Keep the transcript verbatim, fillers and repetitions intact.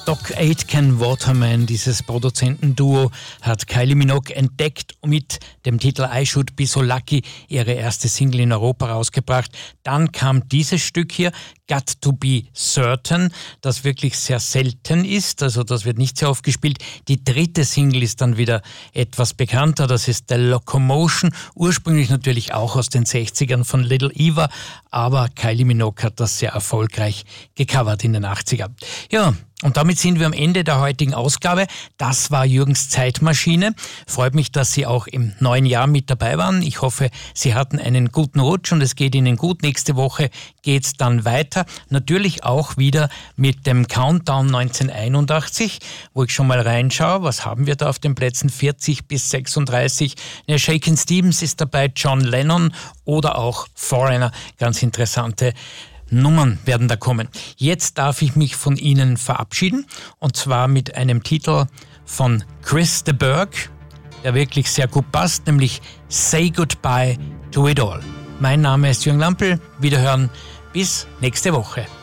Doc Aitken Waterman, dieses Produzentenduo, hat Kylie Minogue entdeckt und mit dem Titel I Should Be So Lucky ihre erste Single in Europa rausgebracht. Dann kam dieses Stück hier, Got to Be Certain, das wirklich sehr selten ist, also das wird nicht sehr oft gespielt. Die dritte Single ist dann wieder etwas bekannter, das ist The Locomotion, ursprünglich natürlich auch aus den sechzigern von Little Eva, aber Kylie Minogue hat das sehr erfolgreich gecovert in den achtzigern. Ja, und damit sind wir am Ende der heutigen Ausgabe. Das war Jürgens Zeitmaschine. Freut mich, dass Sie auch im neuen Jahr mit dabei waren. Ich hoffe, Sie hatten einen guten Rutsch und es geht Ihnen gut. Nächste Woche geht's dann weiter. Natürlich auch wieder mit dem Countdown neunzehnhunderteinundachtzig, wo ich schon mal reinschaue. Was haben wir da auf den Plätzen vierzig bis sechsunddreißig? Ja, Shakin' Stevens ist dabei, John Lennon oder auch Foreigner. Ganz interessante Nummern werden da kommen. Jetzt darf ich mich von Ihnen verabschieden und zwar mit einem Titel von Chris de Burgh, der wirklich sehr gut passt, nämlich Say Goodbye to It All. Mein Name ist Jürgen Lampl, wiederhören bis nächste Woche.